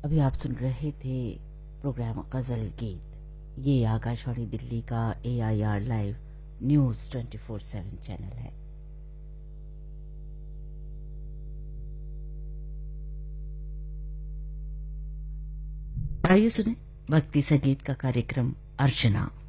अभी आप सुन रहे थे प्रोग्राम गजल गीत। ये आकाशवाणी दिल्ली का AIR लाइव न्यूज 24/7 चैनल है। आइए सुने भक्ति संगीत का कार्यक्रम अर्चना।